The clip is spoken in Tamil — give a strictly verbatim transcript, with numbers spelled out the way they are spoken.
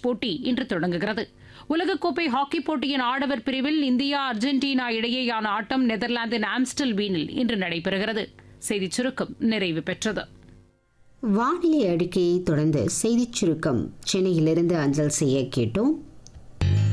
போட்டி இன்று தொடங்குகிறது. உலகக்கோப்பை ஹாக்கி போட்டியின் ஆடவர் பிரிவில் இந்தியா அர்ஜென்டினா இடையேயான ஆட்டம் நெதர்லாந்தின் ஆம்ஸ்டல்வீனில் இன்று நடைபெறுகிறது. செய்திச் சுருக்கம் நிறைவு பெற்றது. வானிலை அறிக்கையை தொடர்ந்து செய்திச் சுருக்கம் சென்னையிலிருந்து அஞ்சல் செய்ய கேட்டோம்.